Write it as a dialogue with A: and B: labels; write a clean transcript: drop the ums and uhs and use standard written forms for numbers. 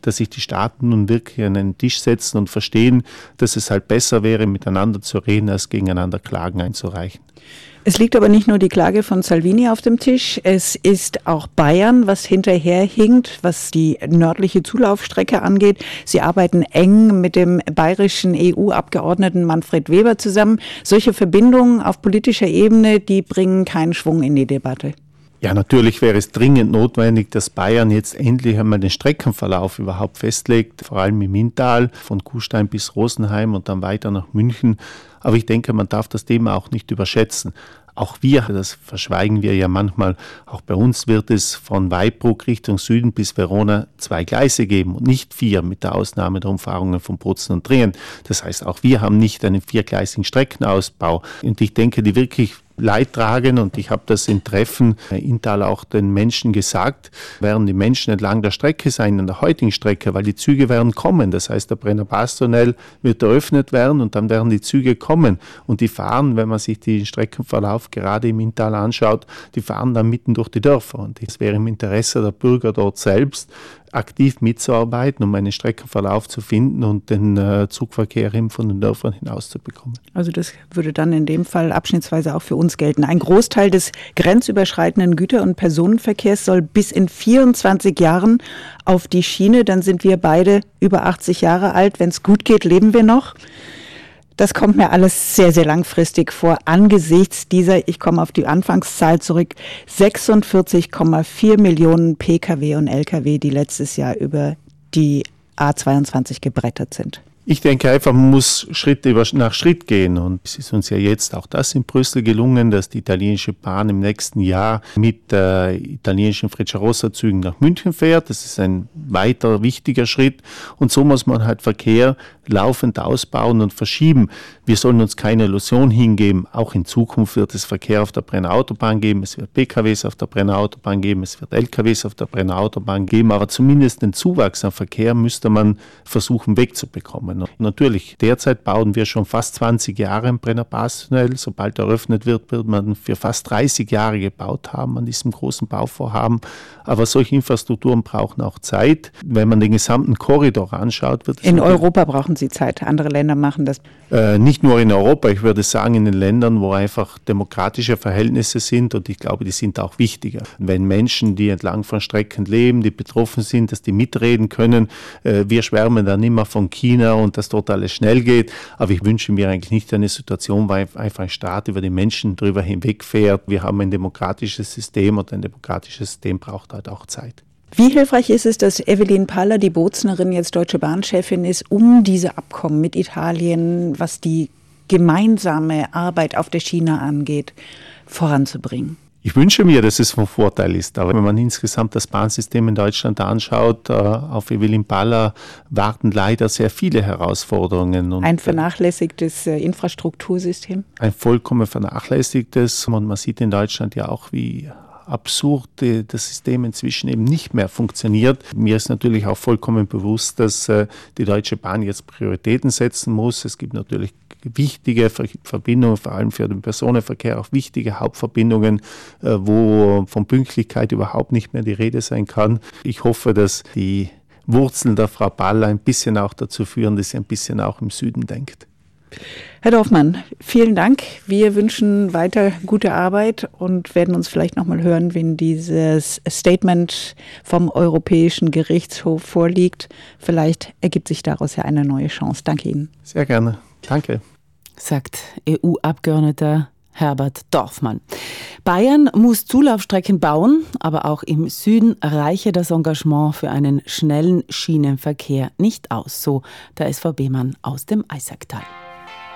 A: dass sich die Staaten nun wirklich an einen Tisch setzen und verstehen, dass es halt besser wäre, miteinander zu reden, als gegeneinander Klagen einzureichen.
B: Es liegt aber nicht nur die Klage von Salvini auf dem Tisch, es ist auch Bayern, was hinterherhinkt, was die nördliche Zulaufstrecke angeht. Sie arbeiten eng mit dem bayerischen EU-Abgeordneten Manfred Weber zusammen. Solche Verbindungen auf politischer Ebene, die bringen keinen Schwung in die Debatte.
A: Ja, natürlich wäre es dringend notwendig, dass Bayern jetzt endlich einmal den Streckenverlauf überhaupt festlegt, vor allem im Inntal, von Kufstein bis Rosenheim und dann weiter nach München. Aber ich denke, man darf das Thema auch nicht überschätzen. Auch wir, das verschweigen wir ja manchmal, auch bei uns wird es von Weibruck Richtung Süden bis Verona 2 Gleise geben und nicht 4, mit der Ausnahme der Umfahrungen von Bozen und Drehen. Das heißt, auch wir haben nicht einen 4-gleisigen Streckenausbau. Und ich denke, die wirklich Leidtragen, und ich habe das im Treffen in Inntal auch den Menschen gesagt, werden die Menschen entlang der Strecke sein, an der heutigen Strecke, weil die Züge werden kommen. Das heißt, der Brenner-Basistunnel wird eröffnet werden und dann werden die Züge kommen. Und die fahren, wenn man sich den Streckenverlauf gerade im Inntal anschaut, die fahren dann mitten durch die Dörfer. Und es wäre im Interesse der Bürger dort selbst, aktiv mitzuarbeiten, um einen Streckenverlauf zu finden und den Zugverkehr von den Dörfern hinaus zu bekommen.
B: Also das würde dann in dem Fall abschnittsweise auch für uns gelten. Ein Großteil des grenzüberschreitenden Güter- und Personenverkehrs soll bis in 24 Jahren auf die Schiene. Dann sind wir beide über 80 Jahre alt. Wenn es gut geht, leben wir noch. Das kommt mir alles sehr, sehr langfristig vor, angesichts dieser, ich komme auf die Anfangszahl zurück, 46,4 Millionen Pkw und Lkw, die letztes Jahr über die A22 gebrettert sind.
A: Ich denke einfach, man muss Schritt nach Schritt gehen, und es ist uns ja jetzt auch das in Brüssel gelungen, dass die italienische Bahn im nächsten Jahr mit italienischen Frecciarossa-Zügen nach München fährt. Das ist ein weiter wichtiger Schritt, und so muss man halt Verkehr laufend ausbauen und verschieben. Wir sollen uns keine Illusion hingeben. Auch in Zukunft wird es Verkehr auf der Brenner Autobahn geben, es wird PKWs auf der Brenner Autobahn geben, es wird LKWs auf der Brenner Autobahn geben, aber zumindest den Zuwachs an Verkehr müsste man versuchen wegzubekommen. Und natürlich, derzeit bauen wir schon fast 20 Jahre im Brenner-Basistunnel. Sobald eröffnet wird man für fast 30 Jahre gebaut haben an diesem großen Bauvorhaben. Aber solche Infrastrukturen brauchen auch Zeit. Wenn man den gesamten Korridor anschaut, wird es...
B: In Europa brauchen Sie Zeit. Andere Länder machen das.
A: Nicht nur in Europa, ich würde sagen in den Ländern, wo einfach demokratische Verhältnisse sind, und ich glaube, die sind auch wichtiger. Wenn Menschen, die entlang von Strecken leben, die betroffen sind, dass die mitreden können. Wir schwärmen dann immer von China und dass dort alles schnell geht, aber ich wünsche mir eigentlich nicht eine Situation, wo einfach ein Staat über die Menschen drüber hinwegfährt. Wir haben ein demokratisches System, und ein demokratisches System braucht halt auch Zeit.
B: Wie hilfreich ist es, dass Evelyn Paller, die Boznerin, jetzt Deutsche Bahn-Chefin ist, um diese Abkommen mit Italien, was die gemeinsame Arbeit auf der Schiene angeht, voranzubringen?
A: Ich wünsche mir, dass es von Vorteil ist, aber wenn man insgesamt das Bahnsystem in Deutschland anschaut, auf Evelyn Paller warten leider sehr viele Herausforderungen. Und
B: ein vernachlässigtes Infrastruktursystem?
A: Ein vollkommen vernachlässigtes, und man sieht in Deutschland ja auch, wie absurd das System inzwischen eben nicht mehr funktioniert. Mir ist natürlich auch vollkommen bewusst, dass die Deutsche Bahn jetzt Prioritäten setzen muss. Es gibt natürlich wichtige Verbindungen, vor allem für den Personenverkehr, auch wichtige Hauptverbindungen, wo von Pünktlichkeit überhaupt nicht mehr die Rede sein kann. Ich hoffe, dass die Wurzeln der Frau Paller ein bisschen auch dazu führen, dass sie ein bisschen auch im Süden denkt.
B: Herr Dorfmann, vielen Dank. Wir wünschen weiter gute Arbeit und werden uns vielleicht nochmal hören, wenn dieses Statement vom Europäischen Gerichtshof vorliegt. Vielleicht ergibt sich daraus ja eine neue Chance. Danke Ihnen.
A: Sehr gerne. Danke.
C: Sagt EU-Abgeordneter Herbert Dorfmann. Bayern muss Zulaufstrecken bauen, aber auch im Süden reiche das Engagement für einen schnellen Schienenverkehr nicht aus, so der SVB-Mann aus dem Eisacktal.